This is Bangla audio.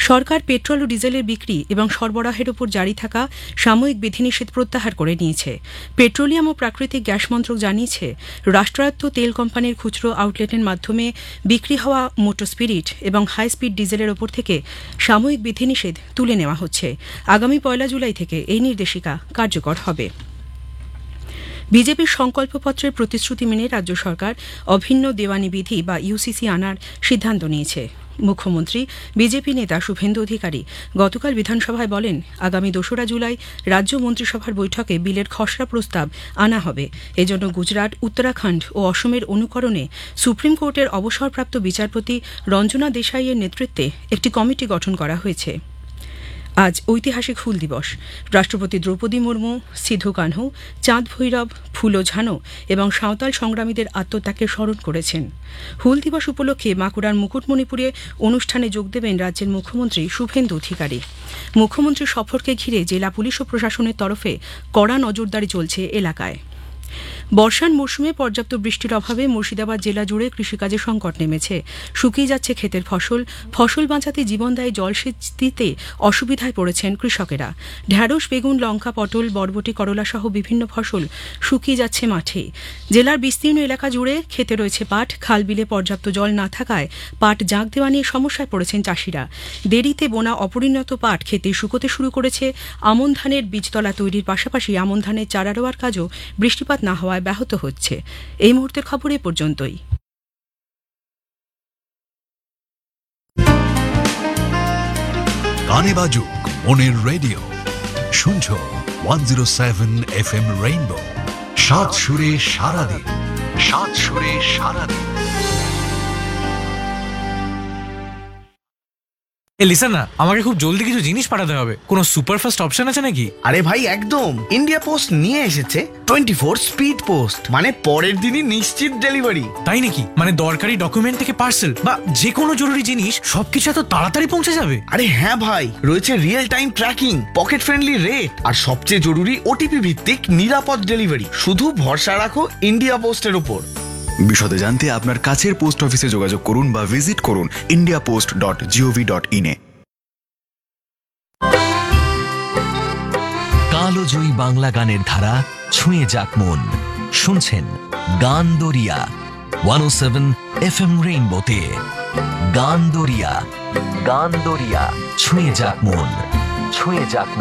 সরকার পেট্রোল ও ডিজেলের বিক্রি এবং সরবরাহের উপর জারি থাকা সাময়িক বিধিনিষেধ প্রত্যাহার করে নিয়েছে। পেট্রোলিয়াম ও প্রাকৃতিক গ্যাস মন্ত্রক জানিয়েছে, রাষ্ট্রায়ত্ত তেল কোম্পানির খুচরো আউটলেটের মাধ্যমে বিক্রি হওয়া মোটর স্পিরিট এবং হাই স্পিড ডিজেলের ওপর থেকে সাময়িক বিধিনিষেধ তুলে নেওয়া হচ্ছে। আগামী 1 জুলাই থেকে এই নির্দেশিকা কার্যকর হবে। বিজেপির সংকল্পপত্রের প্রতিশ্রুতি মেনে রাজ্য সরকার অভিন্ন দেওয়ানি বিধি বা ইউসিসি আনার সিদ্ধান্ত নিয়েছে। মুখ্যমন্ত্রী বিজেপি নেতা শুভেন্দু অধিকারী গতকাল বিধানসভায় বলেন, আগামী 2 জুলাই রাজ্য মন্ত্রিসভার বৈঠকে বিলের খসড়া প্রস্তাব আনা হবে। এজন্য গুজরাট, উত্তরাখণ্ড ও অসমের অনুকরণে সুপ্রিম কোর্টের অবসরপ্রাপ্ত বিচারপতি রঞ্জনা দেশাইয়ের নেতৃত্বে একটি কমিটি গঠন করা হয়েছে। আজ ঐতিহাসিক হুল দিবস। রাষ্ট্রপতি দ্রৌপদী মুর্মু, সিধু কানহু, চাঁদ ভৈরব, ফুলো ঝানো এবং সাঁওতাল সংগ্রামীদের আত্মত্যাগকে স্মরণ করেছেন। হুল দিবস উপলক্ষে বাঁকুড়ার মুকুটমণিপুরে অনুষ্ঠানে যোগ দেবেন রাজ্যের মুখ্যমন্ত্রী শুভেন্দু অধিকারী। মুখ্যমন্ত্রীর সফরকে ঘিরে জেলা পুলিশ ও প্রশাসনের তরফে কড়া নজরদারি চলছে এলাকায়। বর্ষার মৌসুমে পর্যাপ্ত বৃষ্টির অভাবে মুর্শিদাবাদ জেলা জুড়ে কৃষিকাজে সংকট নেমেছে। শুকিয়ে যাচ্ছে ক্ষেতের ফসল বাঁচাতে জীবনদায়ী জলসেচ দিতে অসুবিধায় পড়েছেন কৃষকেরা। ঢ্যাঁড়স, বেগুন, লঙ্কা, পটল, বরবটি, করলা সহ বিভিন্ন ফসল শুকিয়ে যাচ্ছে মাঠে। জেলার বিস্তীর্ণ এলাকা জুড়ে ক্ষেতে রয়েছে পাট। খাল বিলে পর্যাপ্ত জল না থাকায় পাট জাগ দেওয়া নিয়ে সমস্যায় পড়েছেন চাষিরা। দেরিতে বোনা অপরিণত পাট খেতে শুকোতে শুরু করেছে। আমন ধানের বীজতলা তৈরির পাশাপাশি আমন ধানের চারা রোয়ার কাজও বৃষ্টিপাত না হওয়ায় ব্যাহত হচ্ছে। এই মুহূর্তের খবর এ পর্যন্তই। গানে বাজুক মনের রেডিও, শুনছো 107 FM রেইনবো। সাত সুরে সারাদিন, সাত সুরে সারাদিন। লিসেন না, আমাকে খুব জলদি কিছু জিনিস পাঠাতে হবে। কোনো সুপারফাস্ট অপশন আছে নাকি? আরে ভাই একদম, ইন্ডিয়া পোস্ট নিয়ে এসেছে 24 স্পিড পোস্ট, মানে পরের দিনই নিশ্চিত ডেলিভারি। তাই নাকি? মানে দরকারি ডকুমেন্ট থেকে পার্সেল বা যে কোনো জরুরি জিনিস সবকিছু এত তাড়াতাড়ি পৌঁছে যাবে? আরে হ্যাঁ ভাই, রয়েছে real time tracking, pocket friendly rate আর সবচেয়ে জরুরি ওটিপি ভিত্তিক নিরাপদ ডেলিভারি। শুধু ভরসা রাখো ইন্ডিয়া পোস্টের উপর। বিশদে জানতে আপনার কাছের পোস্ট অফিসে যোগাযোগ করুন বা ভিজিট করুন indiapost.gov.in এ। কালোজয়ী বাংলা গানের ধারা ছুঁয়ে যাক মন। শুনছেন গান দরিয়া 107 FM রেইনবোতে। গান দরিয়া, গান দরিয়া, ছুঁয়ে যাক মন, ছুঁয়ে যাক মন।